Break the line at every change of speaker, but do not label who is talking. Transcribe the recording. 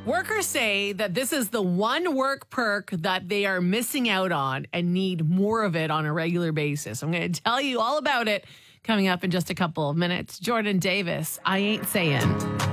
Workers say that this is the one work perk that they are missing out on and need more of it on a regular basis. I'm going to tell you all about it coming up in just a couple of minutes. Jordan Davis, I Ain't Saying.